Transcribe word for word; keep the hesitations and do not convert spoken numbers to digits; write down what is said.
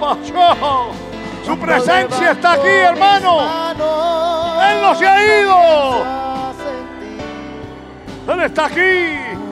Su presencia está aquí, hermano. Él no se ha ido. Él está aquí.